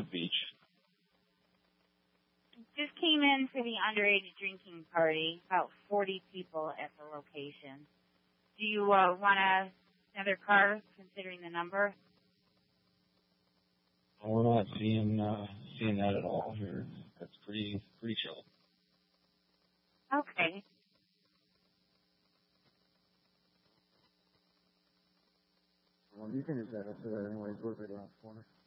Beach. Just came in for the underage drinking party, about 40 people at the location. Do you want another car, considering the number? We're not seeing that at all here. That's pretty chill. Okay. Well, you can use that up there anyways. We're right around the corner.